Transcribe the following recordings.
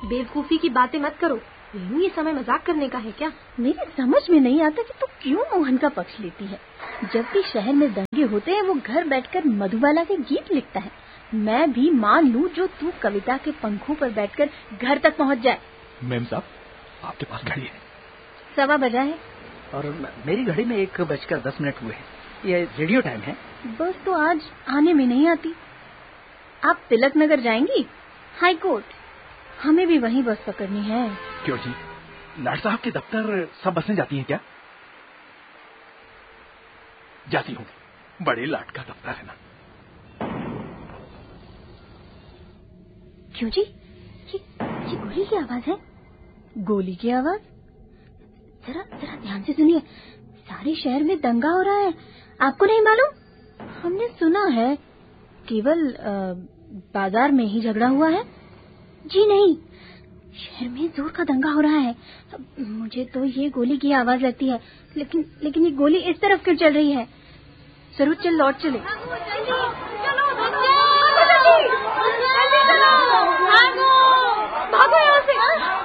बेवकूफी की बातें मत करो। ये समय मजाक करने का है क्या? मेरी समझ में नहीं आता कि तू क्यों मोहन का पक्ष लेती है। जब भी शहर में दंगे होते हैं वो घर बैठकर मधुबाला के गीत लिखता है। मैं भी मान लूं जो तू कविता के पंखों पर बैठकर घर तक पहुंच जाए। मैम साहब, आपके पास घड़ी है? 1:15 बजा है। और मेरी घड़ी में 1:10 हुए हैं। ये रेडियो टाइम है। बस तो आज आने में नहीं आती। आप तिलक नगर जाएंगी? हाई कोर्ट, हमें भी वहीं बस पकड़नी है। क्यों जी, लाट साहब के दफ्तर सब बसें जाती हैं क्या? जाती होंगी, बड़े लाट का दफ्तर है ना। क्यों जी, ये गोली की आवाज है। गोली की आवाज? जरा ध्यान से सुनिए। सारे शहर में दंगा हो रहा है, आपको नहीं मालूम? हमने सुना है केवल बाजार में ही झगड़ा हुआ है। जी नहीं, शहर में जोर का दंगा हो रहा है। मुझे तो ये गोली की आवाज लगती है, लेकिन ये गोली इस तरफ क्यों चल रही है? जरूर चल लौट चले। भागो यहाँ से।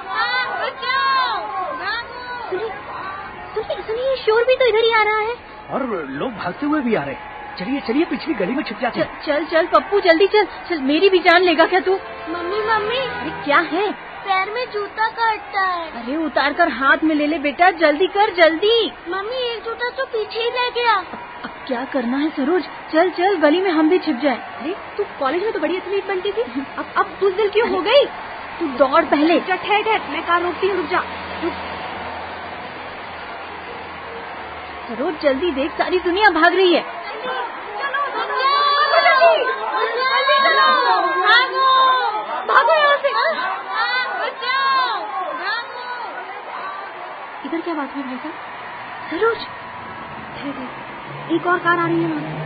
सुनिए, शोर भी तो इधर ही आ रहा है और लोग भागते हुए भी आ रहे हैं। चलिए पिछली गली में छुप जाते हैं। चल पप्पू, जल्दी चल। मेरी भी जान लेगा क्या तू? मम्मी अरे क्या है? पैर में जूता काटता है। अरे उतार कर हाथ में ले बेटा, जल्दी कर जल्दी। मम्मी एक जूता तो पीछे ही रह गया। अब क्या करना है सरोज? चल गली में हम भी छिप जाए। अरे तू कॉलेज में तो बड़ी एथलीट बनती थी, अब बुज़दिल क्यों हो गई? तू दौड़ पहले। ठहर, मैं कार रोकती हूँ, रुक जा। सरोज जल्दी देख, सारी दुनिया भाग रही है। भागो यहाँ से। इधर क्या बात है भाई साहब? सरोज, एक और कार आ रही है वहाँ।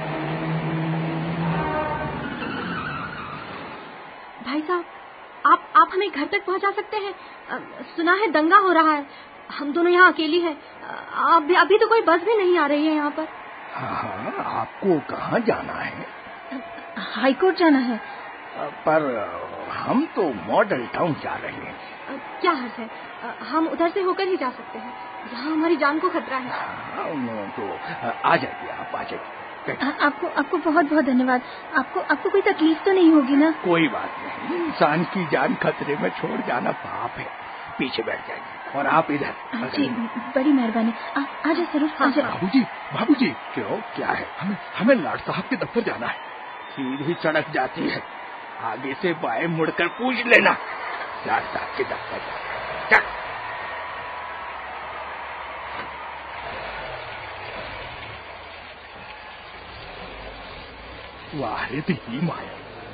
भाई साहब, आप हमें घर तक पहुँचा सकते हैं? सुना है दंगा हो रहा है, हम दोनों यहाँ अकेली हैं। अभी तो कोई बस भी नहीं आ रही है यहाँ पर। हाँ, आपको कहाँ जाना है? हाई कोर्ट जाना है। पर हम तो मॉडल टाउन जा रहे हैं। क्या हर्ज है, हम उधर से होकर ही जा सकते हैं, यहाँ हमारी जान को खतरा है। तो आ जाइए, आप आ जाइए। आपको बहुत बहुत धन्यवाद। आपको कोई तकलीफ तो नहीं होगी ना? कोई बात नहीं, इंसान की जान खतरे में छोड़ जाना पाप है। पीछे बैठ जाइए और आप इधर। जी, बड़ी मेहरबानी। आजा सरोज, आजा। बाबूजी, क्यों, क्या है? हमें लाट साहब के दफ्तर जाना है। सीधी सड़क जाती है, आगे से बाएं मुड़कर पूछ लेना। लाट साहब के दफ्तर जा। वाह रे दीदी माया।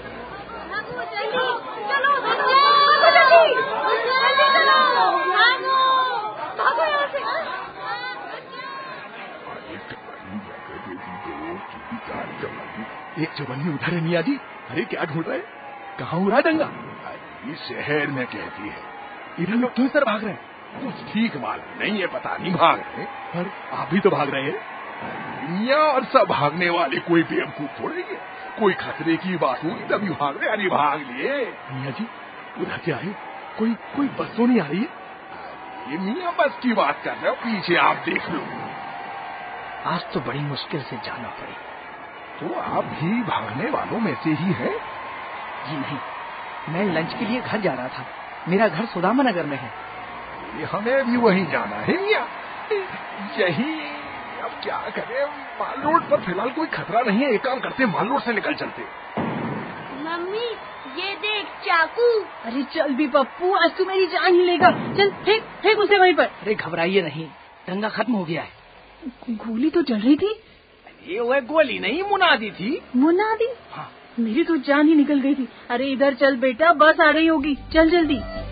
एक चवन्नी उधर है मियाँ जी। अरे क्या ढूंढ रहे? कहाँ हो रहा दंगा? अरे शहर में कहती है। इधर लोग क्यों सर भाग रहे हैं? कुछ ठीक मालूम नहीं है, पता नहीं भाग रहे, पर आप भी तो भाग रहे हैं। मियाँ और सब भागने वाले कोई बेवकूफ थोड़े है। कोई खतरे की बात हुई तभी भाग रहे। अरे भाग लिए। मियाँ जी उधर क्या है? कोई बस तो नहीं आ रही है? ये मियाँ बस की बात कर रहे हो, पीछे आप देख लो। आज तो बड़ी मुश्किल से जाना पड़ी। तो आप भी भागने वालों में से ही है? जी नहीं, मैं लंच के लिए घर जा रहा था। मेरा घर सुदामा नगर में है। हमें भी वहीं जाना है मियाँ। यही, अब क्या करें? माल रोड पर फिलहाल कोई खतरा नहीं है। एक काम करते, माल रोड से निकल चलते। मम्मी ये देख चाकू। अरे चल भी पप्पू, आज तू मेरी जान ही लेगा। चल फेंक उसे वहीं पर। अरे घबराइए नहीं, दंगा खत्म हो गया है। गोली तो चल रही थी। ये वह गोली नहीं, मुनादी थी। मुनादी? हाँ। मेरी तो जान ही निकल गई थी। अरे इधर चल बेटा, बस आ रही होगी, चल जल्दी।